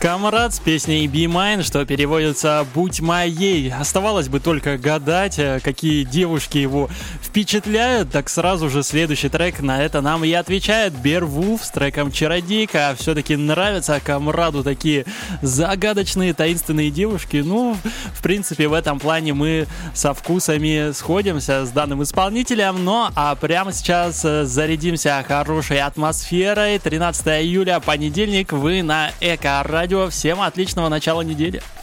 Камрад с песней «Be Mine», что переводится «Будь моей». Оставалось бы только гадать, какие девушки его впечатляют. Так сразу же следующий трек на это нам и отвечает Beowulf с треком «Чародейка». Все-таки нравятся Камраду такие загадочные, таинственные девушки. Ну, в принципе, в этом плане мы со вкусами сходимся с данным исполнителем. А прямо сейчас зарядимся хорошей атмосферой. 13 июля, понедельник, вы на Эко-радио. Всем отличного начала недели.